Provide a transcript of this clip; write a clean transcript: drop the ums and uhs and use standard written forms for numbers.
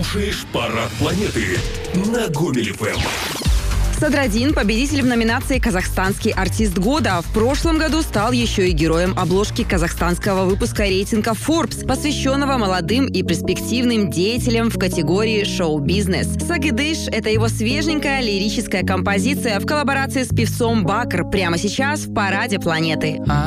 слушаешь «Парад планеты» на Гомель ФМ. Садраддин – победитель в номинации «Казахстанский артист года». В прошлом году стал еще и героем обложки казахстанского выпуска рейтинга Forbes, посвященного молодым и перспективным деятелям в категории шоу-бизнес. «Сагыдыш» – это его свеженькая лирическая композиция в коллаборации с певцом Бакр прямо сейчас в «Параде планеты».